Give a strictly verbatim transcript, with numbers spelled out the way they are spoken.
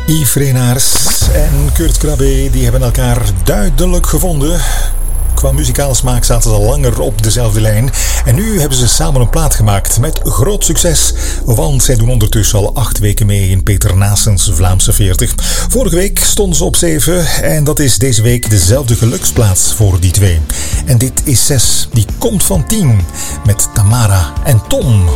Yves Renaars en Kurt Krabbe, die hebben elkaar duidelijk gevonden. Qua muzikale smaak zaten ze al langer op dezelfde lijn. En nu hebben ze samen een plaat gemaakt met groot succes. Want zij doen ondertussen al acht weken mee in Peter Naessens Vlaamse veertig. Vorige week stonden ze op zeven. En dat is deze week dezelfde geluksplaats voor die twee. En dit is zes. Die komt van tien. Met Tamara en Tom.